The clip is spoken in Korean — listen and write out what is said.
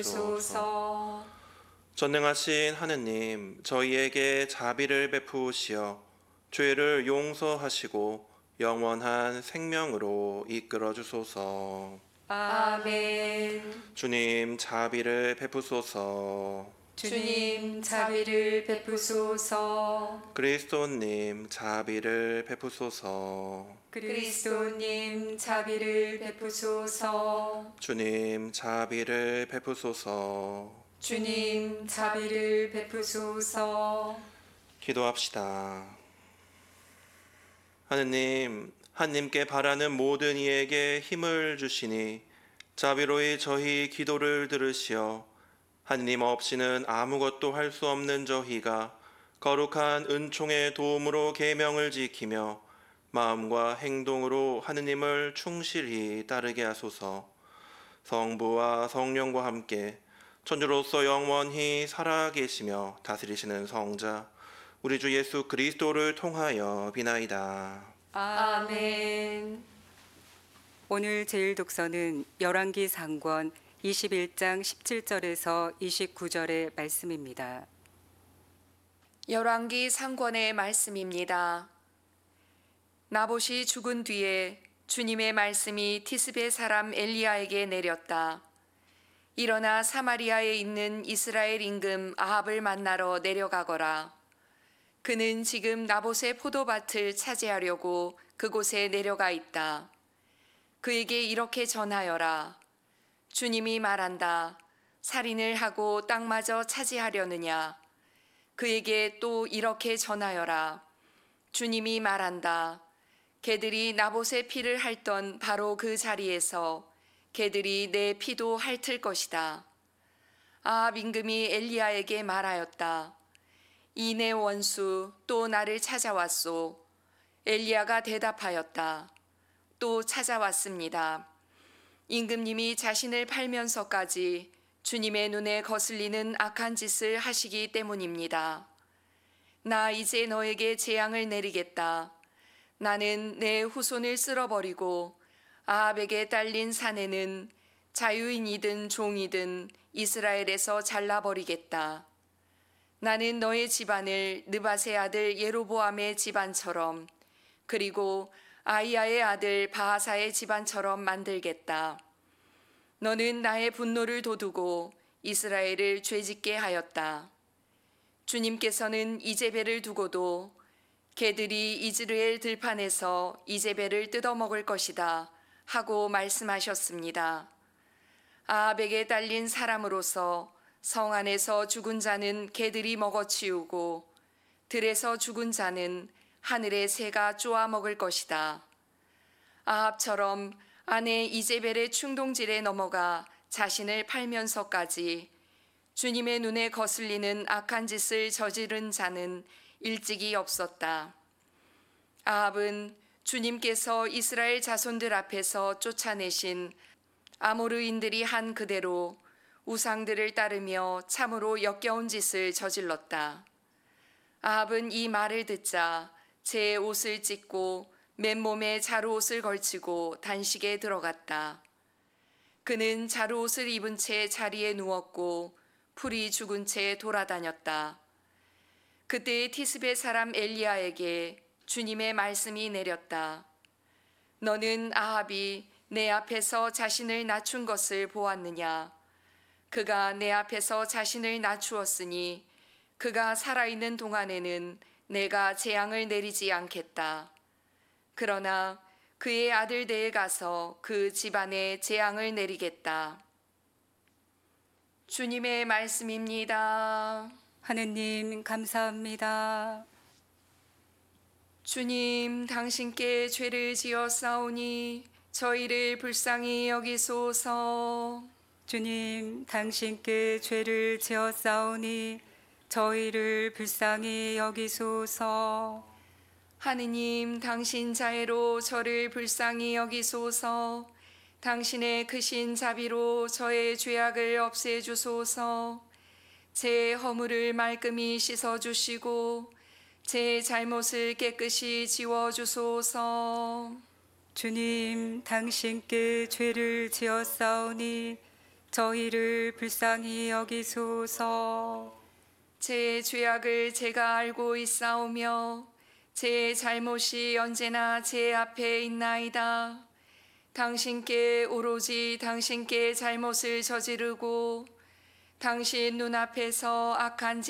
주소서. 전능하신 하느님, 저희에게 자비를 베푸시어 죄를 용서하시고 영원한 생명으로 이끌어 주소서. 아멘. 주님, 자비를 베푸소서. 주님, 자비를 베푸소서. 그리스도님, 자비를 베푸소서. 그리스도님, 자비를 베푸소서. 주님, 자비를 베푸소서. 주님, 자비를 베푸소서. 기도합시다. 하느님께 바라는 모든 이에게 힘을 주시니 자비로이 저희 기도를 들으시어 하느님 없이는 아무것도 할 수 없는 저희가 거룩한 은총의 도움으로 계명을 지키며 마음과 행동으로 하느님을 충실히 따르게 하소서. 성부와 성령과 함께 천주로서 영원히 살아계시며 다스리시는 성자 우리 주 예수 그리스도를 통하여 비나이다. 아멘. 오늘 제일 독서는 열왕기 상권 21장 17절에서 29절의 말씀입니다. 열왕기 상권의 말씀입니다. 나봇이 죽은 뒤에 주님의 말씀이 티스베 사람 엘리야에게 내렸다. 일어나 사마리아에 있는 이스라엘 임금 아합을 만나러 내려가거라. 그는 지금 나봇의 포도밭을 차지하려고 그곳에 내려가 있다. 그에게 이렇게 전하여라. 주님이 말한다. 살인을 하고 땅마저 차지하려느냐. 그에게 또 이렇게 전하여라. 주님이 말한다. 개들이 나봇의 피를 핥던 바로 그 자리에서 개들이 내 피도 핥을 것이다. 아합 임금이 엘리야에게 말하였다. 이 내 원수 또 나를 찾아왔소. 엘리야가 대답하였다. 또 찾아왔습니다. 임금님이 자신을 팔면서까지 주님의 눈에 거슬리는 악한 짓을 하시기 때문입니다. 나 이제 너에게 재앙을 내리겠다. 나는 내 후손을 쓸어버리고 아합에게 딸린 사내는 자유인이든 종이든 이스라엘에서 잘라버리겠다. 나는 너의 집안을 느밧의 아들 예로보암의 집안처럼 그리고 아이야의 아들 바하사의 집안처럼 만들겠다. 너는 나의 분노를 돋우고 이스라엘을 죄짓게 하였다. 주님께서는 이제벨을 두고도 개들이 이즈르엘 들판에서 이제벨을 뜯어먹을 것이다 하고 말씀하셨습니다. 아합에게 딸린 사람으로서 성 안에서 죽은 자는 개들이 먹어치우고 들에서 죽은 자는 하늘의 새가 쪼아 먹을 것이다. 아합처럼 아내 이제벨의 충동질에 넘어가 자신을 팔면서까지 주님의 눈에 거슬리는 악한 짓을 저지른 자는 일찍이 없었다. 아합은 주님께서 이스라엘 자손들 앞에서 쫓아내신 아모르인들이 한 그대로 우상들을 따르며 참으로 역겨운 짓을 저질렀다. 아합은 이 말을 듣자 제 옷을 찢고 맨몸에 자루옷을 걸치고 단식에 들어갔다. 그는 자루옷을 입은 채 자리에 누웠고 풀이 죽은 채 돌아다녔다. 그때 티스베 사람 엘리야에게 주님의 말씀이 내렸다. 너는 아합이 내 앞에서 자신을 낮춘 것을 보았느냐? 그가 내 앞에서 자신을 낮추었으니 그가 살아있는 동안에는 내가 재앙을 내리지 않겠다. 그러나 그의 아들대에 가서 그 집안에 재앙을 내리겠다. 주님의 말씀입니다. 하느님 감사합니다. 주님, 당신께 죄를 지었사오니 저희를 불쌍히 여기소서. 주님, 당신께 죄를 지었사오니 저희를 불쌍히 여기소서. 하느님, 당신 자애로 저를 불쌍히 여기소서. 당신의 크신 자비로 저의 죄악을 없애주소서. 제 허물을 말끔히 씻어주시고 제 잘못을 깨끗이 지워주소서. 주님, 당신께 죄를 지었사오니 저희를 불쌍히 여기소서. 제 죄악을 제가 알고 있사오며 제 잘못이 언제나 제 앞에 있나이다. 당신께 오로지 당신께 잘못을 저지르고 당신 눈앞에서 악한